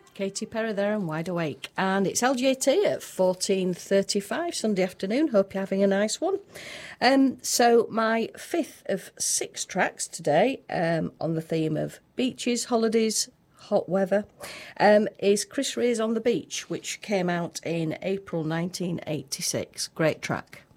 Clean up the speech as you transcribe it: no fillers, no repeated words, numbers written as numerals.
Katie Perry there and Wide Awake. And it's LGT at 14:35 Sunday afternoon. Hope you're having a nice one. So my fifth of 6 tracks today on the theme of beaches, holidays, hot weather, is Chris Ree's On the Beach, which came out in April 1986. Great track.